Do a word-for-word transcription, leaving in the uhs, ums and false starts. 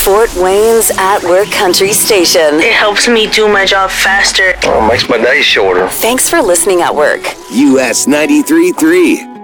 Fort Wayne's At Work Country Station. It helps me do my job faster. Oh, it makes my day shorter. Thanks for listening at work. U S ninety-three point three.